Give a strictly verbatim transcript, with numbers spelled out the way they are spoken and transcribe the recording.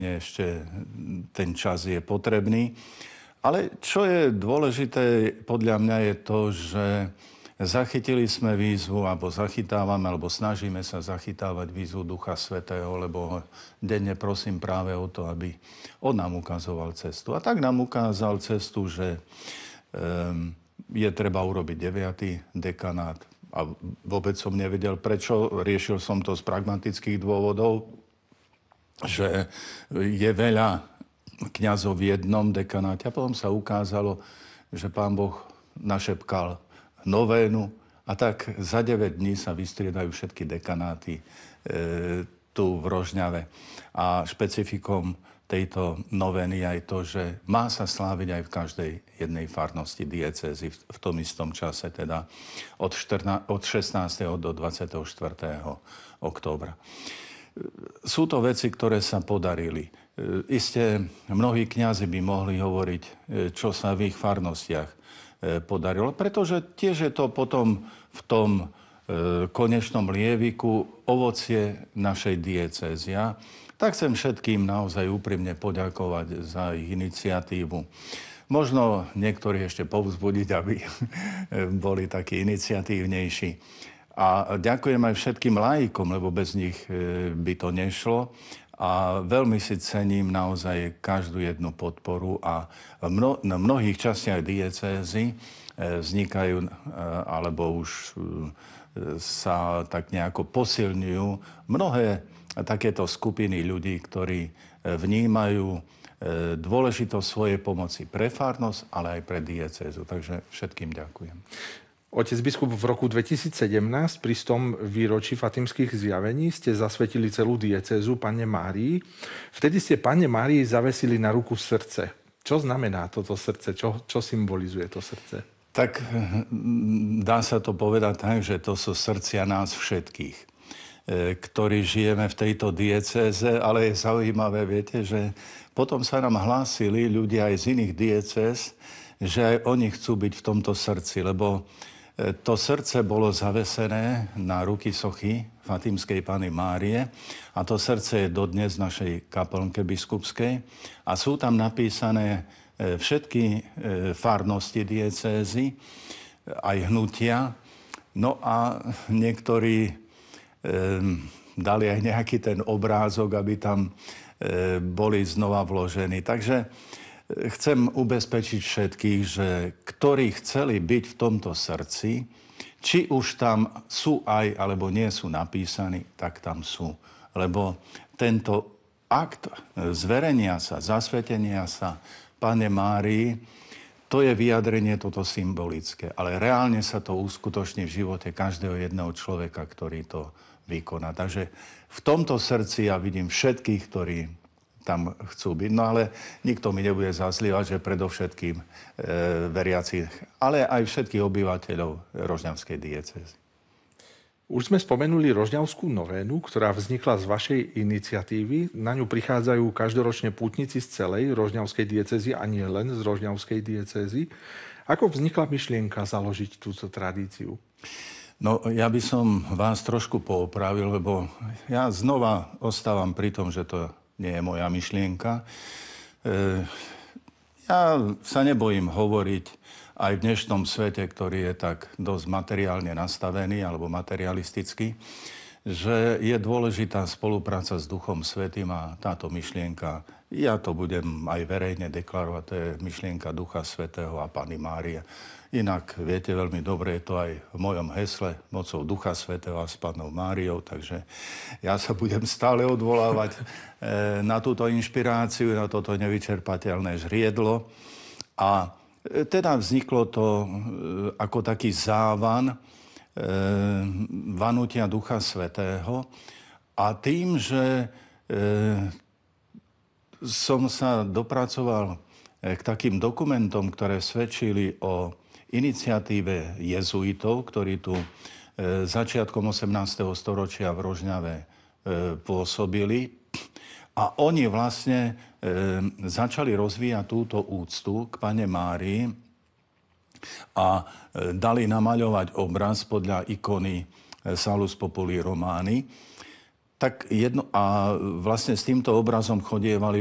ešte ten čas je potrebný. Ale čo je dôležité podľa mňa je to, že zachytili sme výzvu, alebo zachytávame, alebo snažíme sa zachytávať výzvu Ducha Svätého, lebo denne prosím práve o to, aby on nám ukazoval cestu. A tak nám ukázal cestu, že um, je treba urobiť deviaty dekanát. A vôbec som nevedel, prečo. Riešil som to z pragmatických dôvodov, že je veľa kňazov v jednom dekanáte. A potom sa ukázalo, že Pán Boh našepkal novénu a tak za deväť dní sa vystriedajú všetky dekanáty e, tu v Rožňave. A špecifikom tejto novény je aj to, že má sa sláviť aj v každej jednej farnosti diecézy v, v tom istom čase, teda od, štrnásteho, od šestnásteho do dvadsiateho štvrtého októbra. Sú to veci, ktoré sa podarili. Isté, mnohí kňazi by mohli hovoriť, čo sa v ich farnostiach podarilo, pretože tiež je to potom v tom konečnom lieviku ovocie našej diecézy. Tak chcem všetkým naozaj úprimne poďakovať za ich iniciatívu. Možno niektorí ešte povzbudiť, aby boli takí iniciatívnejší. A ďakujem aj všetkým laikom, lebo bez nich by to nešlo. A veľmi si cením naozaj každú jednu podporu. A mno, na mnohých častiach diecézy vznikajú, alebo už sa tak nejako posilňujú mnohé takéto skupiny ľudí, ktorí vnímajú dôležitosť svojej pomoci pre farnosť, ale aj pre diecézu. Takže všetkým ďakujem. Otec biskup, v roku dvetisícsedemnásť pri stom výročí Fatimských zjavení ste zasvetili celú diecézu Panne Márii. Vtedy ste Panne Márii zavesili na ruku srdce. Čo znamená toto srdce? Čo, čo symbolizuje to srdce? Tak dá sa to povedať tak, že to sú srdcia nás všetkých, ktorí žijeme v tejto diecéze, ale je zaujímavé, viete, že potom sa nám hlásili ľudia aj z iných diecéz, že aj oni chcú byť v tomto srdci, lebo to srdce bolo zavesené na ruky sochy Fatimskej Panny Márie a to srdce je dodnes v našej kaplnke biskupskej a sú tam napísané všetky farnosti diecézy, aj hnutia. No a niektorí e, dali aj nejaký ten obrázok, aby tam e, boli znova vložení. Takže chcem ubezpečiť všetkých, že ktorí chceli byť v tomto srdci, či už tam sú aj, alebo nie sú napísaní, tak tam sú. Lebo tento akt zverenia sa, zasvetenia sa Panne Márii, to je vyjadrenie toto symbolické. Ale reálne sa to uskutoční v živote každého jedného človeka, ktorý to vykoná. Takže v tomto srdci ja vidím všetkých, ktorí tam chcú byť. No ale nikto mi nebude zazlievať, že predovšetkým e, veriacich, ale aj všetkých obyvateľov Rožňavskej diecézy. Už sme spomenuli Rožňavskú novénu, ktorá vznikla z vašej iniciatívy. Na ňu prichádzajú každoročne pútnici z celej Rožňavskej diecézy a nie len z Rožňavskej diecézy. Ako vznikla myšlienka založiť túto tradíciu? No, ja by som vás trošku poopravil, lebo ja znova ostávam pri tom, že to nie je moja myšlienka. E, ja sa nebojím hovoriť aj v dnešnom svete, ktorý je tak dosť materiálne nastavený alebo materialistický, že je dôležitá spolupráca s Duchom Svätým a táto myšlienka, ja to budem aj verejne deklarovať, to je myšlienka Ducha Svätého a Panny Márie. Inak viete veľmi dobre, je to aj v mojom hesle mocou Ducha Svätého a s Pannou Máriou, takže ja sa budem stále odvolávať na túto inšpiráciu, na toto nevyčerpateľné žriedlo. A teda vzniklo to ako taký závan vanutia Ducha Svätého a tým, že som sa dopracoval k takým dokumentom, ktoré svedčili o iniciatíve jezuitov, ktorí tu začiatkom osemnásteho storočia v Rožňave pôsobili. A oni vlastne začali rozvíjať túto úctu k Panne Márii a dali namaľovať obraz podľa ikony Salus Populi Romani. Tak jedno, a vlastne s týmto obrazom chodievali